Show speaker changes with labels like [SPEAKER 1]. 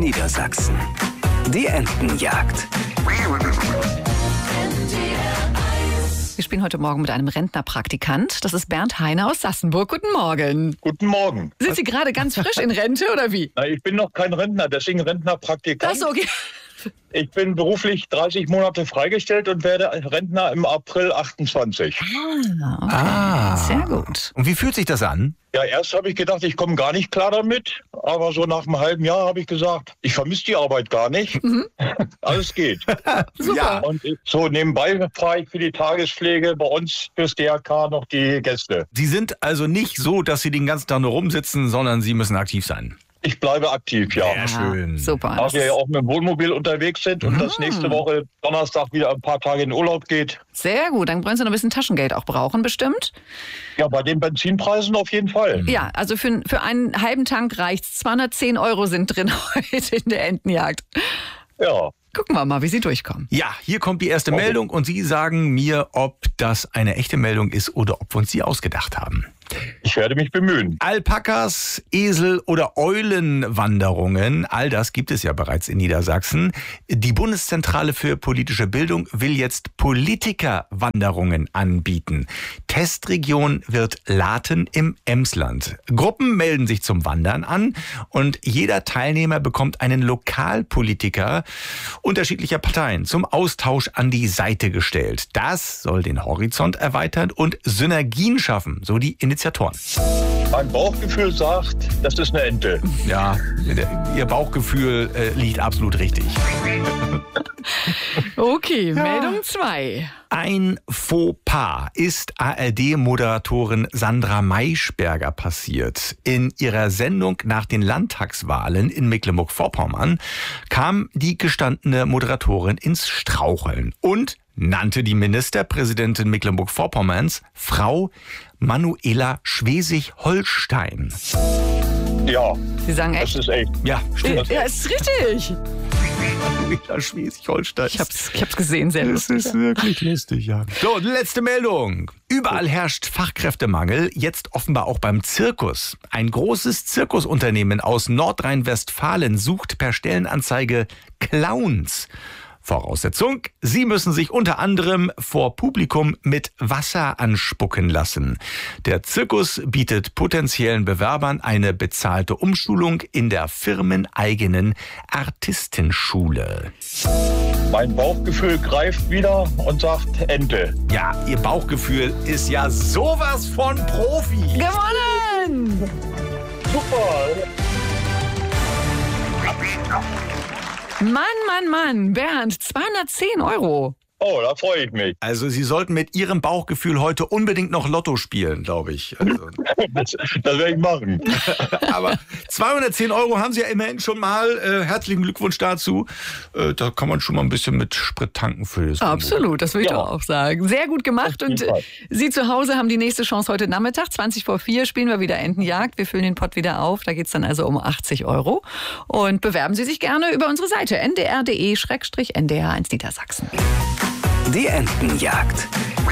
[SPEAKER 1] Niedersachsen. Die Entenjagd.
[SPEAKER 2] Wir spielen heute Morgen mit einem Rentnerpraktikant. Das ist Bernd Heine aus Sassenburg. Guten Morgen.
[SPEAKER 3] Guten Morgen.
[SPEAKER 2] Sind Sie gerade ganz frisch in Rente oder wie?
[SPEAKER 3] Na, ich bin noch kein Rentner, deswegen Rentnerpraktikant.
[SPEAKER 2] Ach so, okay.
[SPEAKER 3] Ich bin beruflich 30 Monate freigestellt und werde Rentner im April 28.
[SPEAKER 2] Okay. Sehr gut.
[SPEAKER 4] Und wie fühlt sich das an?
[SPEAKER 3] Ja, erst habe ich gedacht, ich komme gar nicht klar damit. Aber so nach einem halben Jahr habe ich gesagt, ich vermisse die Arbeit gar nicht. Alles geht.
[SPEAKER 4] Ja.
[SPEAKER 3] Und so nebenbei fahre ich für die Tagespflege bei uns fürs DRK noch die Gäste.
[SPEAKER 4] Sie sind also nicht so, dass Sie den ganzen Tag nur rumsitzen, sondern Sie müssen aktiv sein.
[SPEAKER 3] Ich bleibe aktiv, ja.
[SPEAKER 4] Sehr schön.
[SPEAKER 2] Super.
[SPEAKER 3] Da wir ja auch mit dem Wohnmobil unterwegs sind und das nächste Woche Donnerstag wieder ein paar Tage in Urlaub geht.
[SPEAKER 2] Sehr gut. Dann wollen Sie noch ein bisschen Taschengeld auch brauchen, bestimmt?
[SPEAKER 3] Ja, bei den Benzinpreisen auf jeden Fall.
[SPEAKER 2] Ja, also für einen halben Tank reicht's. 210 € sind drin heute in der Entenjagd.
[SPEAKER 3] Ja.
[SPEAKER 2] Gucken wir mal, wie Sie durchkommen.
[SPEAKER 4] Ja, hier kommt die erste Meldung und Sie sagen mir, ob das eine echte Meldung ist oder ob wir uns die ausgedacht haben.
[SPEAKER 3] Ich werde mich bemühen.
[SPEAKER 4] Alpakas, Esel oder Eulenwanderungen, all das gibt es ja bereits in Niedersachsen. Die Bundeszentrale für politische Bildung will jetzt Politikerwanderungen anbieten. Testregion wird Laten im Emsland. Gruppen melden sich zum Wandern an und jeder Teilnehmer bekommt einen Lokalpolitiker unterschiedlicher Parteien zum Austausch an die Seite gestellt. Das soll den Horizont erweitern und Synergien schaffen, so die Initiatoren.
[SPEAKER 3] Mein Bauchgefühl sagt, das ist eine Ente.
[SPEAKER 4] Ja, Ihr Bauchgefühl liegt absolut richtig.
[SPEAKER 2] Okay, Meldung 2.
[SPEAKER 4] Ein Fauxpas ist ARD-Moderatorin Sandra Maischberger passiert. In ihrer Sendung nach den Landtagswahlen in Mecklenburg-Vorpommern kam die gestandene Moderatorin ins Straucheln und nannte die Ministerpräsidentin Mecklenburg-Vorpommerns Frau Manuela Schwesig-Holstein.
[SPEAKER 3] Ja,
[SPEAKER 2] Sie sagen
[SPEAKER 3] das
[SPEAKER 2] echt?
[SPEAKER 3] ist echt.
[SPEAKER 4] Ja, stimmt.
[SPEAKER 2] Ja, ist richtig.
[SPEAKER 4] Manuela Schwesig-Holstein.
[SPEAKER 2] Ich hab's gesehen, sehr
[SPEAKER 4] Das
[SPEAKER 2] lustig.
[SPEAKER 4] ist wirklich lustig, ja. So, letzte Meldung. Überall herrscht Fachkräftemangel, jetzt offenbar auch beim Zirkus. Ein großes Zirkusunternehmen aus Nordrhein-Westfalen sucht per Stellenanzeige Clowns. Voraussetzung, Sie müssen sich unter anderem vor Publikum mit Wasser anspucken lassen. Der Zirkus bietet potenziellen Bewerbern eine bezahlte Umschulung in der firmeneigenen Artistenschule.
[SPEAKER 3] Mein Bauchgefühl greift wieder und sagt Ente.
[SPEAKER 4] Ja, Ihr Bauchgefühl ist ja sowas von Profi.
[SPEAKER 2] Gewonnen!
[SPEAKER 3] Super.
[SPEAKER 2] Mann, Bernd, 210 €.
[SPEAKER 3] Oh, da freue ich mich.
[SPEAKER 4] Also Sie sollten mit Ihrem Bauchgefühl heute unbedingt noch Lotto spielen, glaube ich. Also,
[SPEAKER 3] Das werde ich machen.
[SPEAKER 4] aber 210 € haben Sie ja immerhin schon mal. Herzlichen Glückwunsch dazu. Da kann man schon mal ein bisschen mit Sprit tanken für das Wohnmobil.
[SPEAKER 2] Absolut, das will ich
[SPEAKER 3] Ja.
[SPEAKER 2] doch auch sagen. Sehr gut gemacht.
[SPEAKER 3] Auf jeden
[SPEAKER 2] Und
[SPEAKER 3] Fall.
[SPEAKER 2] Sie zu Hause haben die nächste Chance heute Nachmittag. 20:04 spielen wir wieder Entenjagd. Wir füllen den Pott wieder auf. Da geht's dann also um 80 €. Und bewerben Sie sich gerne über unsere Seite ndr.de/ndr1 Niedersachsen.
[SPEAKER 1] Die Entenjagd.